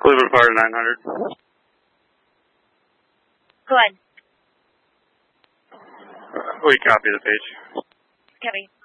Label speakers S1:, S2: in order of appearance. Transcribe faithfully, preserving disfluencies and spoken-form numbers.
S1: Cleveland Fire nine hundred.
S2: Go ahead.
S1: Uh, we copy the page.
S2: Copy.